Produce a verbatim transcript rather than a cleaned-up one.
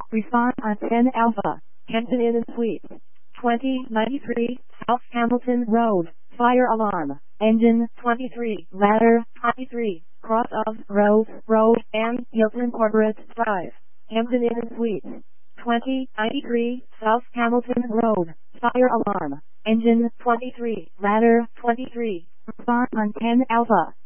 Respond on ten Alpha, Hampton Inn and Suites, twenty ninety-three South Hamilton Road. Fire alarm. Engine twenty-three. Ladder twenty-three. Cross of Rose Road and Hilton Corporate Drive. Hampton Inn and Suites, twenty ninety-three South Hamilton Road. Fire alarm. Engine twenty-three. Ladder twenty-three. Respond on ten Alpha.